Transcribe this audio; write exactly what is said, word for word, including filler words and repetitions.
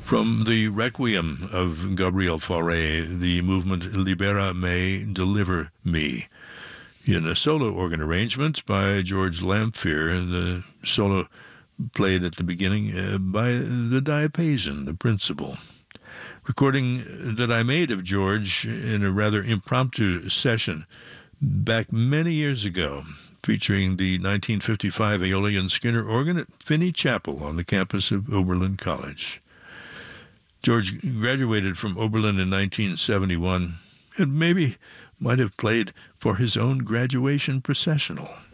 From the Requiem of Gabriel Fauré, the movement Libera Me, Deliver Me, in a solo organ arrangement by George Lamphere, the solo played at the beginning uh, by the diapason, the principal. Recording that I made of George in a rather impromptu session back many years ago, featuring the nineteen fifty-five Aeolian Skinner organ at Finney Chapel on the campus of Oberlin College. George graduated from Oberlin in nineteen seventy-one and maybe might have played for his own graduation processional.